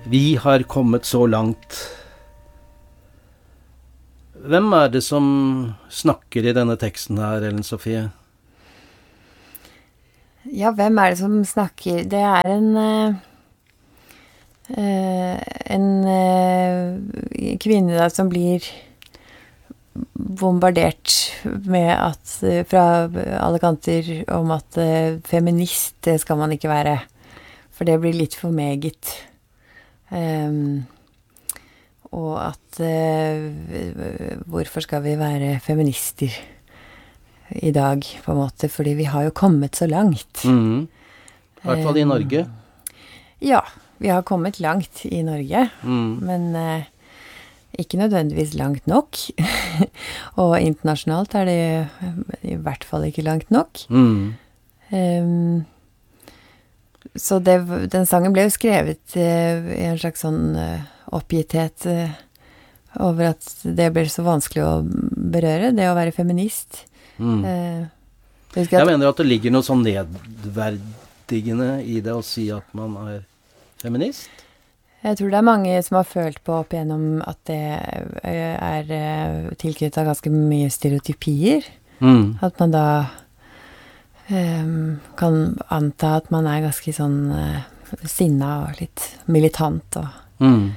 Vi har kommet så langt. Hvem er det som snakker i denne teksten her, Ellen Sofie? Ja, hvem er det som snakker? Det er en kvinne da, som blir bombardert med at, fra alle kanter om at feminist, det skal man ikke være. For det blir litt for meget. Og at hvorfor skal vi være feminister i dag, på en måte, fordi vi har jo kommet så langt. I hvert fall i Norge. Ja, vi har kommet langt i Norge, men ikke nødvendigvis langt nok. Og internasjonalt er det i hvert fall ikke langt nok. Så den sangen ble jo skrevet i en slags sånn oppgitthet over at det ble så vanskelig å berøre, det å være feminist. Jeg mener at det ligger noe sånn nedverdigende i det å si at man er feminist. Jeg tror det er mange som har følt på opp igjennom at det er tilknyttet av ganske mye stereotypier. At man da kan anta at man er ganske sånn sinna og litt militant og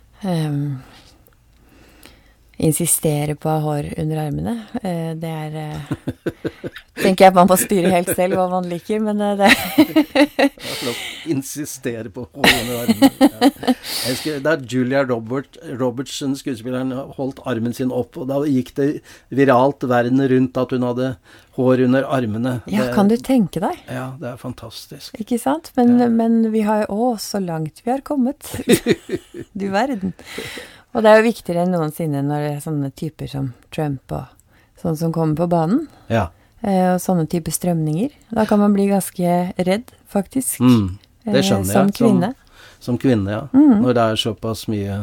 insistere på å ha hår under armene. Det tenker jeg man må styre helt selv hva man liker, men det insistere på hår under armene. Ja. Jeg husker, da Julia Robertson, skuespilleren, holdt armen sin opp, og da gikk det viralt verden rundt at hun hadde hår under armene. Ja, kan du tenke deg? Ja, det er fantastisk. Ikke sant? Men vi har jo, så langt vi har kommet. Du verden. Og det er jo viktigere enn noensinne når det er sånne typer som Trump og sånn som kommer på banen. Ja. Og sånne typer strømninger. Da kan man bli ganske redd, faktisk. Det skjønner jeg. Som kvinne. Som kvinne, ja. Når det er såpass mye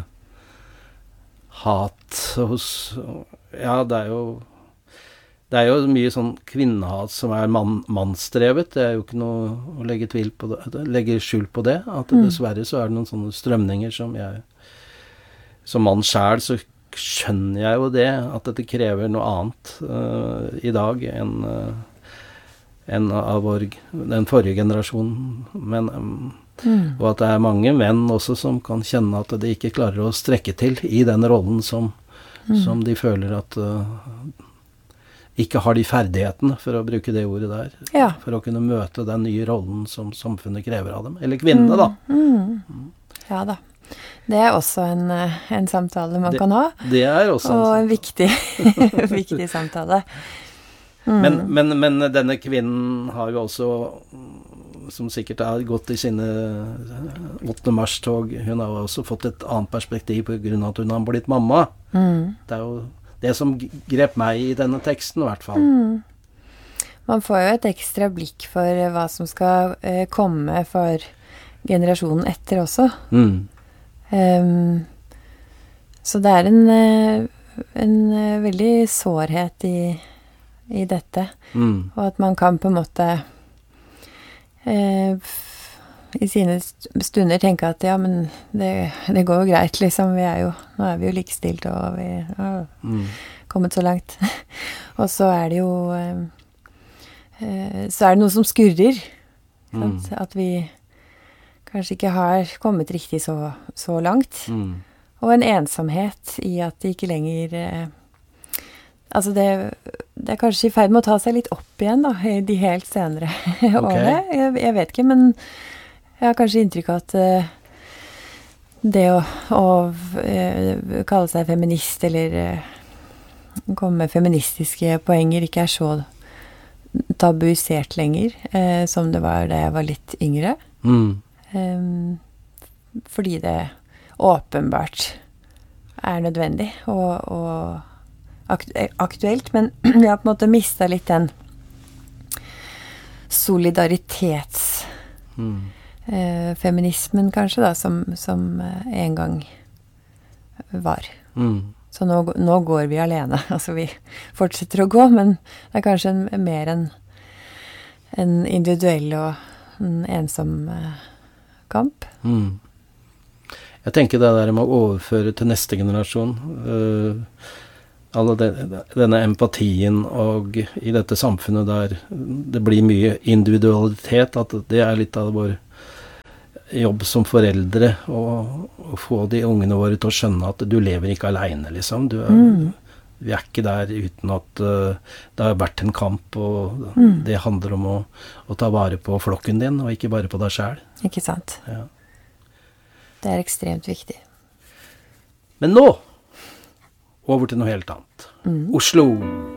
hat hos... Ja, det er jo mye sånn kvinnehat som er mannsdrevet. Det er jo ikke noe å legge skjul på det. At dessverre så er det noen sånne strømninger som mann selv, så skjønner jeg jo det, at dette krever noe annet i dag enn av den forrige generasjonen. Men, og at det er mange menn også som kan kjenne at de ikke klarer å strekke til i den rollen som de føler at ikke har de ferdighetene, for å bruke det ordet der, for å kunne møte den nye rollen som samfunnet krever av dem. Eller kvinnene, da. Ja da. Det er også en samtale man kan ha. Det er også en viktig, viktig samtale. Men denne kvinnen har jo også, som sikkert har gått i sine 8. mars-tog, hun har jo også fått et annet perspektiv på grunn av at hun har blitt mamma. Det er jo det som grep meg i denne teksten, i hvert fall. Man får jo et ekstra blikk for hva som skal komme for generasjonen etter også. Så det er en veldig sårhet i dette, og at man kan på en måte i sine stunder tenke at ja, men det går jo greit, liksom, nå er vi jo likestilt, og vi har kommet så langt. Og så er det jo så er det noe som skurrer, sant? At vi kanskje ikke har kommet riktig så langt. Og en ensomhet i at det ikke lenger... altså det er kanskje i ferd med å ta seg litt opp igjen da, i de helt senere årene. Jeg vet ikke, men jeg har kanskje inntrykk av at det å kalle seg feminist eller komme med feministiske poenger ikke er så tabuisert lenger, som det var da jeg var litt yngre. Fordi det åpenbart er nødvendig og aktuelt, men vi har på en måte mistet litt den solidaritetsfeminismen kanskje da, som en gang var. Så nå går vi alene, altså vi fortsetter å gå, men det er kanskje mer en individuell og en ensom kamp. Jeg tenker det der med å overføre til neste generasjon, denne empatien, og i dette samfunnet der det blir mye individualitet, at det er litt av vår jobb som foreldre, å få de ungene våre til å skjønne at du lever ikke alene, liksom. Vi er ikke der uten at det har vært en kamp, og det handler om å ta vare på flokken din, og ikke bare på deg selv. Ikke sant? Ja. Det er ekstremt viktig. Men nå, over til noe helt annet. Oslo!